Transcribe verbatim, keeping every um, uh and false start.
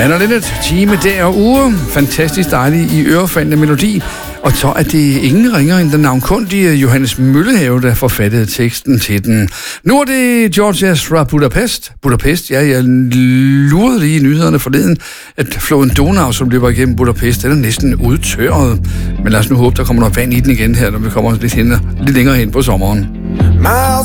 Man er lidt et time, dag og uge. Fantastisk dejlig i ørefaldende melodi. Og så er det ingen ringer end den navnkundige Johannes Møllehave, der forfattede teksten til den. Nu er det Georgias fra Budapest. Budapest, ja, jeg lurede lige i nyhederne forleden, at floden Donau, som løber igennem Budapest, den er næsten udtørret. Men lad os nu håbe, der kommer noget vand i den igen her, når vi kommer lidt, hen, lidt længere hen på sommeren.